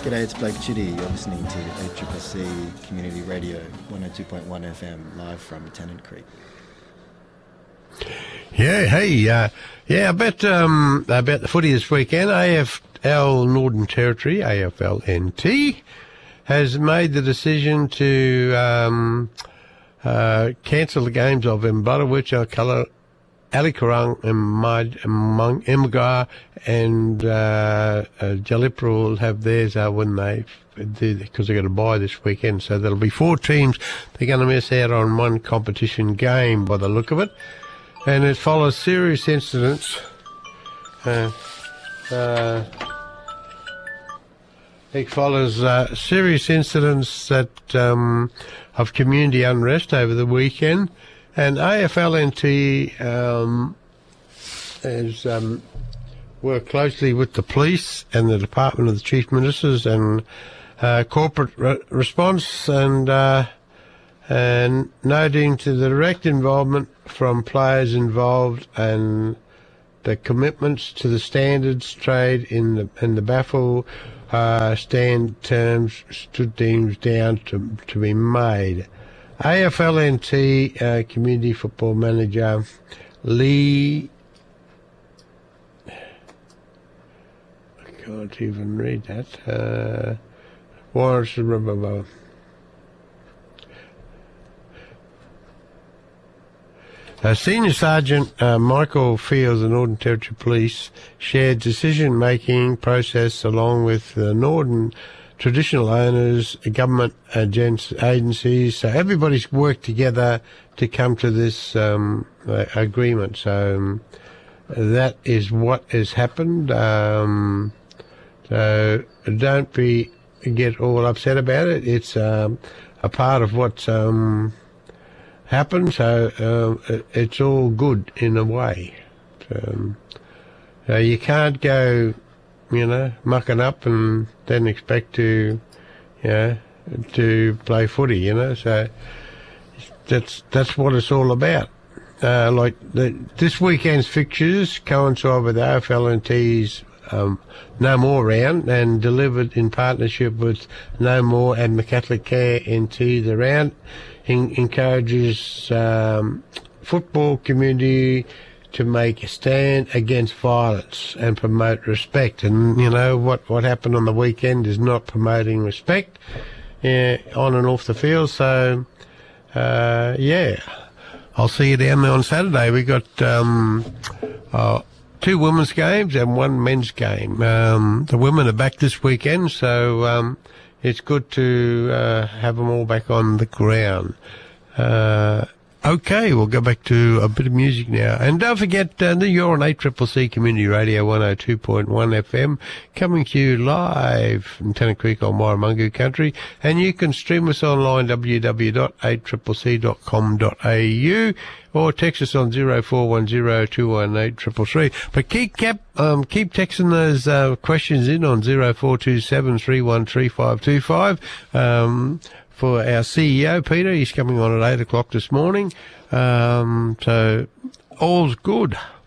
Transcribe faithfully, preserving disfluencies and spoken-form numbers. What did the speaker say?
G'day, it's Blake Chitty. You're listening to A C C C Community Radio, one oh two point one F M, live from Tennant Creek. Yeah, hey, uh, yeah, about, um, about the footy this weekend. A F L Northern Territory, A F L N T, has made the decision to um, uh, cancel the games of Mbutterwich, Alcala, Alicorung, and Emgar, and uh, uh, Jalipra will have theirs uh, when they do, because they're going to buy this weekend. So there'll be four teams. They're going to miss out on one competition game by the look of it. And it follows serious incidents. Uh, uh, it follows uh, serious incidents that um, of community unrest over the weekend. And A F L N T um, has um, worked closely with the police and the Department of the Chief Ministers and uh, corporate re- response, and uh, and noting to the direct involvement from players involved and the commitments to the standards trade in the in the baffle uh, stand terms stood deemed down to to be made. A F L N T uh, Community Football Manager Lee, I can't even read that, uh, Warren, uh, Senior Sergeant uh, Michael Fields, the Northern Territory Police, shared decision-making process along with the Northern traditional owners, government agencies, so everybody's worked together to come to this um, uh, agreement. So um, that is what has happened. Um, so don't be get all upset about it. It's um, a part of what's um, happened. So uh, it's all good in a way. Um, so you can't go, you know, mucking up and then expect to, you know, to play footy, you know. So that's that's what it's all about. Uh, like the, this weekend's fixtures coincide with A F L N T's um, No More round, and delivered in partnership with No More and McCatholic Care N T. The round in, encourages um, football community to make a stand against violence and promote respect. And, you know, what, what happened on the weekend is not promoting respect uh, on and off the field. So, uh, yeah, I'll see you down there on Saturday. We got um, uh, two women's games and one men's game. Um, the women are back this weekend, so um, it's good to uh, have them all back on the ground. Uh Okay, we'll go back to a bit of music now. And don't forget, uh, you're on A C C C Community Radio one oh two point one F M, coming to you live from Tennant Creek on Warramungu country. And you can stream us online, w w w dot a c c c dot com dot a u, or text us on zero four one zero two one eight three three three. But keep, keep, um, keep texting those uh, questions in on zero four two seven three one three five two five. Um, for our C E O, Peter. He's coming on at eight o'clock this morning. Um, so all's good.